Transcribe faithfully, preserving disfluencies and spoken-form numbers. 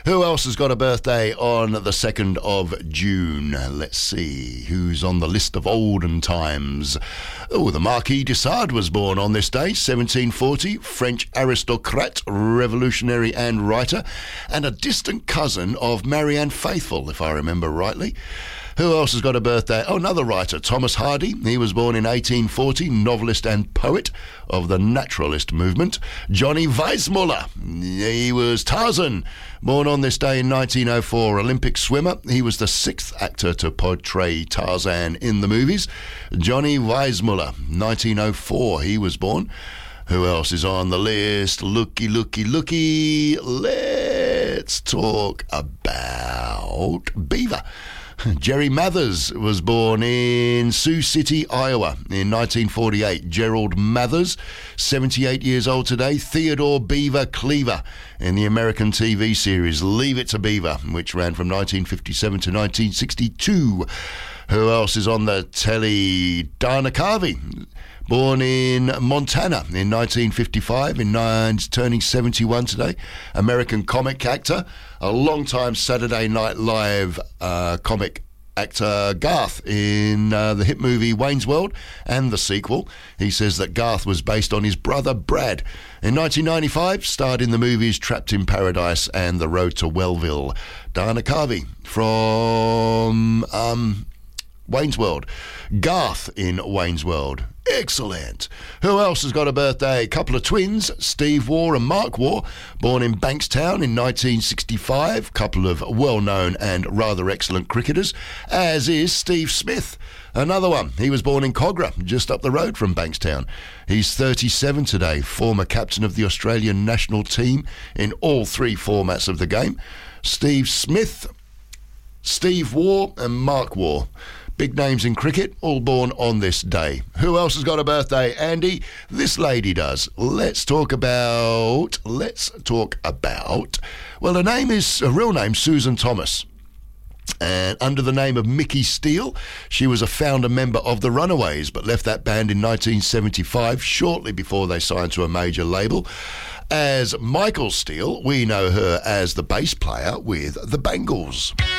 Who else has got a birthday on the second of June? Let's see who's on the list of olden times. Oh, the Marquis de Sade was born on this day, seventeen forty, French aristocrat, revolutionary and writer, and a distant cousin of Marianne Faithfull, if I remember rightly. Who else has got a birthday? Oh, another writer, Thomas Hardy. He was born in eighteen forty, novelist and poet of the naturalist movement. Johnny Weissmuller. He was Tarzan, born on this day in nineteen oh four, Olympic swimmer. He was the sixth actor to portray Tarzan in the movies. Johnny Weissmuller, nineteen oh four, he was born. Who else is on the list? Looky, looky, looky. Let's talk about Beaver. Jerry Mathers was born in Sioux City, Iowa in nineteen forty-eight. Gerald Mathers, seventy-eight years old today. Theodore Beaver Cleaver in the American T V series Leave It to Beaver, which ran from nineteen fifty-seven to nineteen sixty-two. Who else is on the telly? Dana Carvey, born in Montana in nineteen fifty-five, in nine, turning seventy-one today. American comic actor, a long-time Saturday Night Live uh, comic actor Garth in uh, the hit movie Wayne's World and the sequel. He says that Garth was based on his brother Brad. In nineteen ninety-five, starred in the movies Trapped in Paradise and The Road to Wellville. Dana Carvey from um, Wayne's World. Garth in Wayne's World. Excellent. Who else has got a birthday? A couple of twins, Steve Waugh and Mark Waugh, born in Bankstown in nineteen sixty-five. Couple of well-known and rather excellent cricketers, as is Steve Smith. Another one. He was born in Cogra, just up the road from Bankstown. He's thirty-seven today, former captain of the Australian national team in all three formats of the game. Steve Smith, Steve Waugh and Mark Waugh. Big names in cricket, all born on this day. Who else has got a birthday, Andy? This lady does. Let's talk about, let's talk about, well, her name is, her real name, Susan Thomas. And under the name of Mickey Steele, she was a founder member of the Runaways, but left that band in nineteen seventy-five, shortly before they signed to a major label. As Michael Steele, we know her as the bass player with the Bangles.